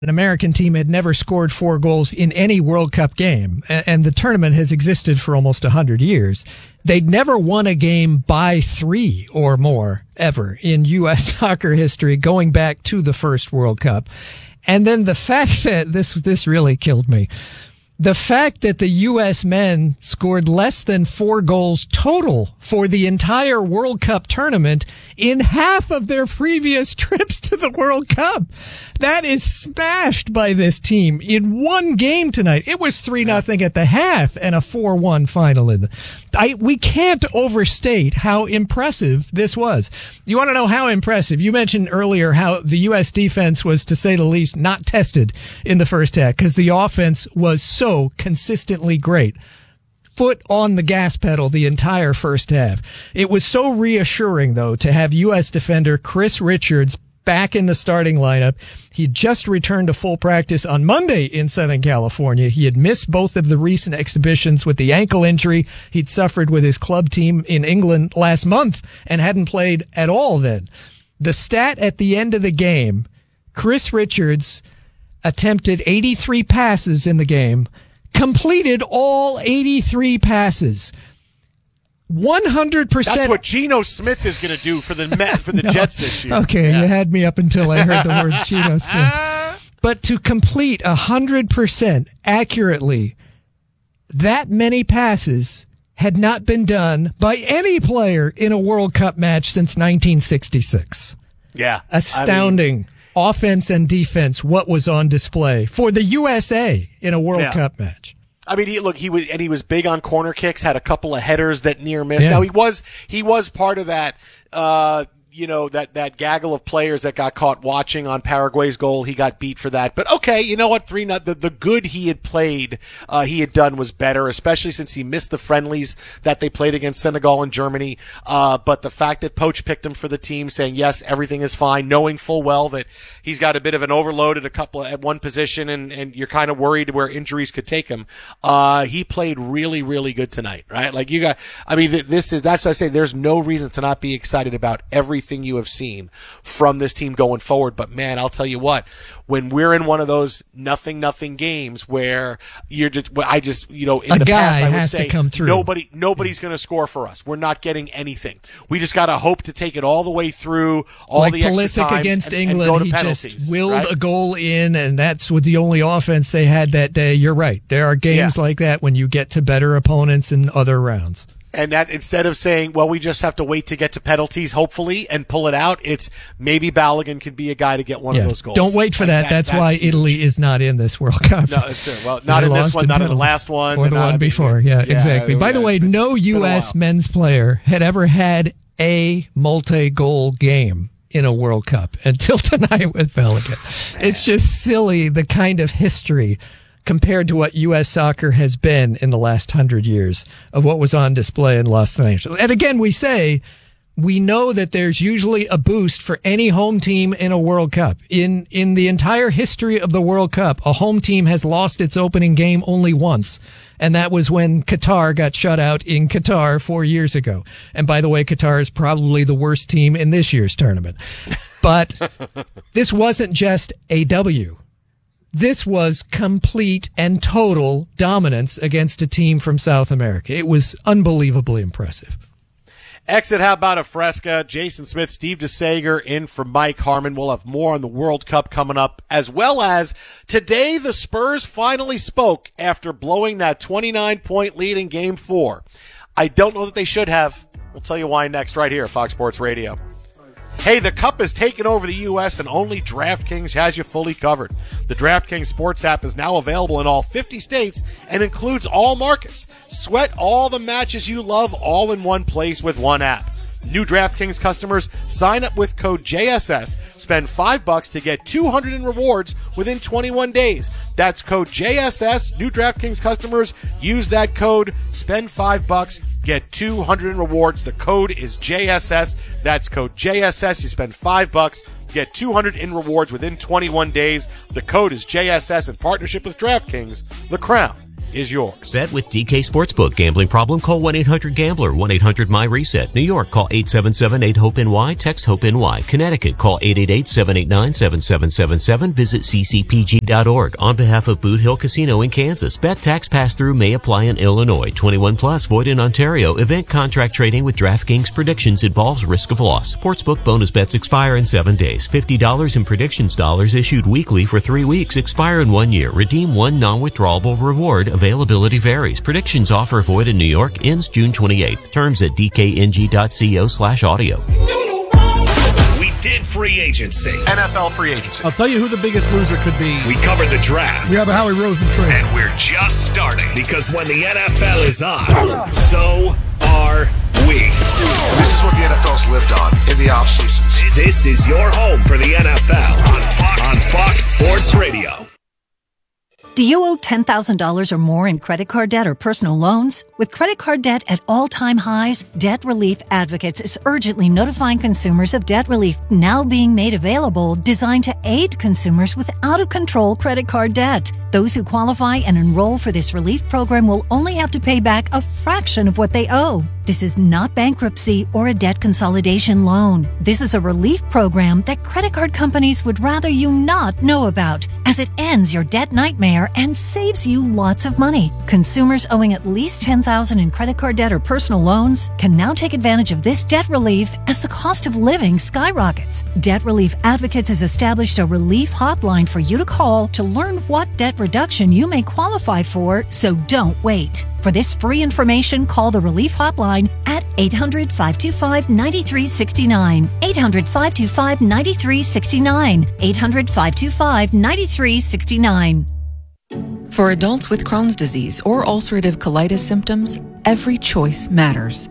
an American team had never scored 4 goals in any World Cup game, and the tournament has existed for almost 100 years. They'd never won a game by 3 or more ever in U.S. soccer history going back to the first World Cup. And then the fact that this really killed me. The fact that the U.S. men scored less than 4 goals total for the entire World Cup tournament in half of their previous trips to the World Cup. That is smashed by this team in one game tonight. It was 3-0 at the half and a 4-1 final. We can't overstate how impressive this was. You want to know how impressive? You mentioned earlier how the U.S. defense was, to say the least, not tested in the first half because the offense was so consistently great. Foot on the gas pedal the entire first half. It was so reassuring, though, to have U.S. defender Chris Richards back in the starting lineup. He just returned to full practice on Monday in Southern California. He had missed both of the recent exhibitions with the ankle injury he'd suffered with his club team in England last month and hadn't played at all then. The stat at the end of the game, Chris Richards attempted 83 passes in the game, completed all 83 passes. 100%. That's what Geno Smith is going to do for the Jets this year. Okay, yeah. You had me up until I heard the word Geno Smith. But to complete 100% accurately, that many passes had not been done by any player in a World Cup match since 1966. Yeah. Astounding. Offense and defense, what was on display for the USA in a World Cup match. I mean, he was big on corner kicks, had a couple of headers that near missed. Yeah. Now he was part of that, that gaggle of players that got caught watching on Paraguay's goal. He got beat for that. But okay, you know what? The good he had played, he had done was better, especially since he missed the friendlies that they played against Senegal and Germany. But the fact that Poach picked him for the team, saying yes, everything is fine, knowing full well that he's got a bit of an overload at one position, and you're kind of worried where injuries could take him. He played really, really good tonight, right? Like that's why I say there's no reason to not be excited about everything you have seen from this team going forward. But man, I'll tell you what, when we're in one of those nothing games where in the past I would say nobody's going to score for us. We're not getting anything. We just got to hope to take it all the way through all the extra times against and England. go to he penalties, just willed a goal in, and that's with the only offense they had that day. You're right. There are games like that when you get to better opponents in other rounds. And that instead of saying, well, we just have to wait to get to penalties, hopefully, and pull it out, it's maybe Balogun can be a guy to get one of those goals. Don't wait for that. That's why huge. Italy is not in this World Cup. No, it's true. Well, not in this one, not in the last one. Or the one before. Yeah, exactly. By the way, no U.S. men's player had ever had a multi-goal game in a World Cup until tonight with Balogun. It's just silly, the kind of history compared to what U.S. soccer has been in the last 100 years of what was on display in Los Angeles. And again, we know that there's usually a boost for any home team in a World Cup. In the entire history of the World Cup, a home team has lost its opening game only once. And that was when Qatar got shut out in Qatar 4 years ago. And by the way, Qatar is probably the worst team in this year's tournament. But this wasn't just a W. This was complete and total dominance against a team from South America. It was unbelievably impressive. Exit How About a Fresca, Jason Smith, Steve DeSager in for Mike Harmon. We'll have more on the World Cup coming up, as well as today the Spurs finally spoke after blowing that 29-point lead in Game 4. I don't know that they should have. We'll tell you why next right here, Fox Sports Radio. Hey, the Cup has taken over the U.S. and only DraftKings has you fully covered. The DraftKings Sports app is now available in all 50 states and includes all markets. Sweat all the matches you love all in one place with one app. New DraftKings customers sign up with code JSS, spend $5 to get $200 in rewards within 21 days. That's code JSS. New DraftKings customers use that code, spend $5, get $200 in rewards. The code is JSS. That's code JSS. You spend $5, get $200 in rewards within 21 days. The code is JSS in partnership with DraftKings. The crown is yours. Bet with DK Sportsbook. Gambling problem? Call 1-800-GAMBLER. 1-800-MY-RESET. New York, call 877-8-HOPE-NY. Text HOPE-NY. Connecticut, call 888-789-7777. Visit ccpg.org. On behalf of Boot Hill Casino in Kansas, bet tax pass-through may apply in Illinois. 21 plus, void in Ontario. Event contract trading with DraftKings predictions involves risk of loss. Sportsbook bonus bets expire in 7 days. $50 in predictions dollars issued weekly for 3 weeks. Expire in 1 year. Redeem one non-withdrawable reward. Availability varies. Predictions offer void in New York. Ends June 28th. Terms at dkng.co/audio. We did free agency. NFL free agency. I'll tell you who the biggest loser could be. We covered the draft. We have a Howie Roseman trade. And we're just starting. Because when the NFL is on, so are we. This is what the NFL's lived on in the off seasons. This is your home for the NFL on Fox Sports Radio. Do you owe $10,000 or more in credit card debt or personal loans? With credit card debt at all-time highs, Debt Relief Advocates is urgently notifying consumers of debt relief now being made available, designed to aid consumers with out-of-control credit card debt. Those who qualify and enroll for this relief program will only have to pay back a fraction of what they owe. This is not bankruptcy or a debt consolidation loan. This is a relief program that credit card companies would rather you not know about, as it ends your debt nightmare and saves you lots of money. Consumers owing at least $10,000 in credit card debt or personal loans can now take advantage of this debt relief as the cost of living skyrockets. Debt Relief Advocates has established a relief hotline for you to call to learn what debt reduction you may qualify for, so don't wait. For this free information, call the Relief Hotline at 800-525-9369. 800-525-9369. 800-525-9369. For adults with Crohn's disease or ulcerative colitis symptoms, every choice matters.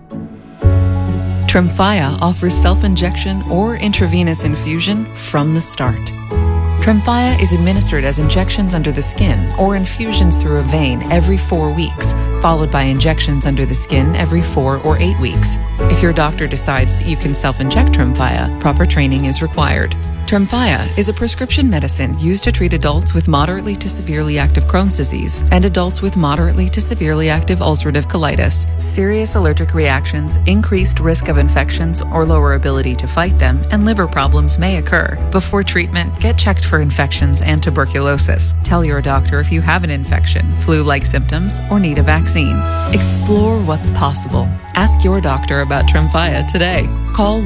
Tremfya offers self-injection or intravenous infusion from the start. Tremfya is administered as injections under the skin or infusions through a vein every 4 weeks, followed by injections under the skin every 4 or 8 weeks. If your doctor decides that you can self-inject Tremfya, proper training is required. Tremfya is a prescription medicine used to treat adults with moderately to severely active Crohn's disease and adults with moderately to severely active ulcerative colitis. Serious allergic reactions, increased risk of infections or lower ability to fight them, and liver problems may occur. Before treatment, get checked for infections and tuberculosis. Tell your doctor if you have an infection, flu-like symptoms, or need a vaccine. Explore what's possible. Ask your doctor about Tremfya today. Call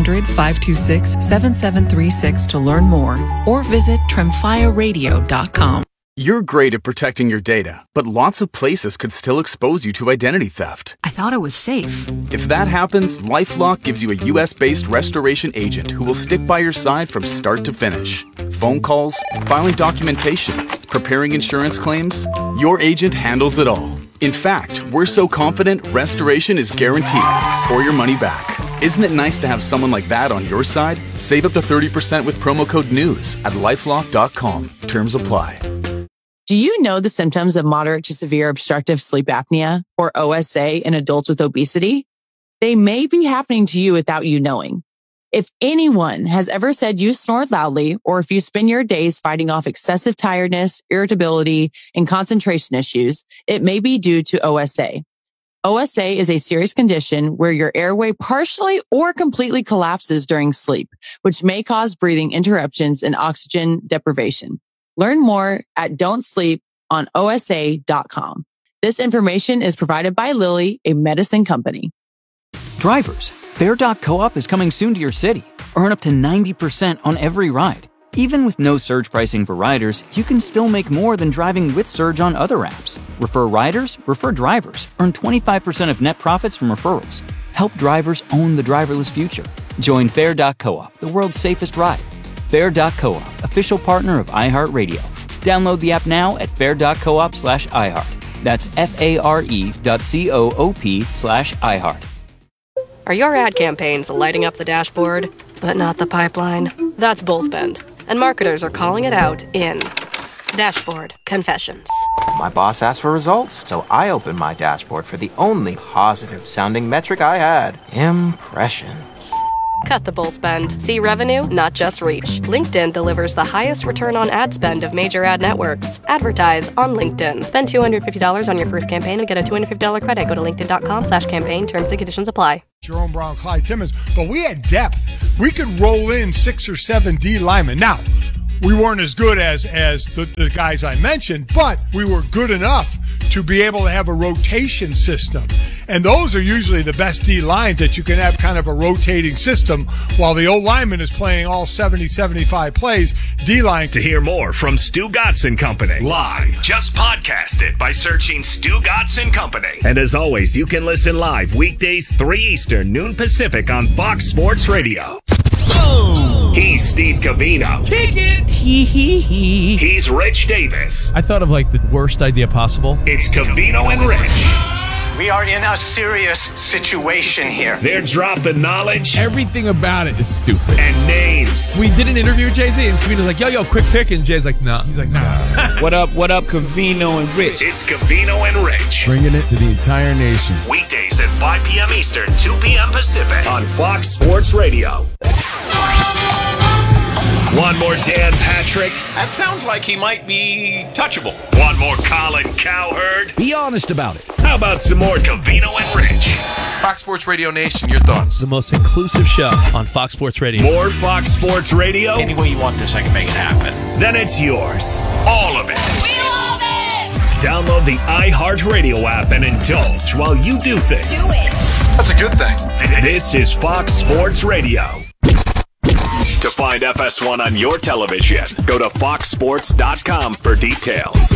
1-800-526-7736 to learn more or visit tremfyaradio.com. You're great at protecting your data, but lots of places could still expose you to identity theft. I thought it was safe. If that happens, LifeLock gives you a U.S.-based restoration agent who will stick by your side from start to finish. Phone calls, filing documentation, preparing insurance claims, your agent handles it all. In fact, we're so confident restoration is guaranteed or your money back. Isn't it nice to have someone like that on your side? Save up to 30% with promo code NEWS at lifelock.com. Terms apply. Do you know the symptoms of moderate to severe obstructive sleep apnea, or OSA, in adults with obesity? They may be happening to you without you knowing. If anyone has ever said you snore loudly, or if you spend your days fighting off excessive tiredness, irritability, and concentration issues, it may be due to OSA. OSA is a serious condition where your airway partially or completely collapses during sleep, which may cause breathing interruptions and oxygen deprivation. Learn more at don'tsleeponosa.com. This information is provided by Lilly, a medicine company. Drivers, Fair.coop is coming soon to your city. Earn up to 90% on every ride. Even with no surge pricing for riders, you can still make more than driving with Surge on other apps. Refer riders, refer drivers. Earn 25% of net profits from referrals. Help drivers own the driverless future. Join Fair.coop, the world's safest ride. Fair.coop, official partner of iHeartRadio. Download the app now at fair.coop/iHeart. That's FARE.coop/iHeart. Are your ad campaigns lighting up the dashboard, but not the pipeline? That's Bullspend, and marketers are calling it out in Dashboard Confessions. My boss asked for results, so I opened my dashboard for the only positive-sounding metric I had: impressions. Cut the bull spend. See revenue, not just reach. LinkedIn delivers the highest return on ad spend of major ad networks. Advertise on LinkedIn. Spend $250 on your first campaign and get a $250 credit. Go to linkedin.com/campaign. Terms and conditions apply. Jerome Brown, Clyde Timmons, but we had depth. We could roll in 6 or 7 D linemen. Now, we weren't as good as the guys I mentioned, but we were good enough to be able to have a rotation system. And those are usually the best D lines, that you can have kind of a rotating system while the old lineman is playing all 70, 75 plays. D line. To hear more from Stu Gotts & Company live, just podcast it by searching Stu Gotts & Company. And as always, you can listen live weekdays 3 Eastern, noon Pacific on Fox Sports Radio. Boom! He's Steve Covino. Kick it! He's Rich Davis. I thought of like the worst idea possible. It's Covino and Rich. We are in a serious situation here. They're dropping knowledge. Everything about it is stupid. And names. We did an interview with Jay-Z, and Covino's like, yo, quick pick. And Jay's like, nah. He's like, nah. What up, Covino and Rich? It's Covino and Rich. Bringing it to the entire nation. Weekdays at 5 p.m. Eastern, 2 p.m. Pacific on Fox Sports Radio. One more Dan Patrick. That sounds like he might be touchable. One more Colin Cowherd. Be honest about it. How about some more Covino and Rich? Fox Sports Radio Nation, your thoughts? The most inclusive show on Fox Sports Radio. More Fox Sports Radio? Any way you want this, I can make it happen. Then it's yours. All of it. We love it! Download the iHeartRadio app and indulge while you do things. Do it. That's a good thing. This is Fox Sports Radio. To find FS1 on your television, go to foxsports.com for details.